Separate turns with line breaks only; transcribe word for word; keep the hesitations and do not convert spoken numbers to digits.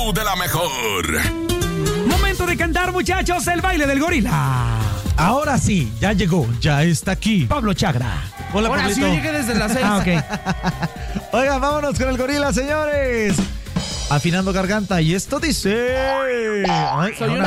show de la mejor.
Momento de cantar, muchachos, el baile del gorila.
Ahora sí, ya llegó, ya está aquí.
Pablo Chagra.
Hola,
Ahora sí,
Pablito.
yo llegué desde las seis.
Ah, ok.
Oigan, vámonos con el gorila, señores. Afinando garganta y esto dice... Ay,
Soy
ahora-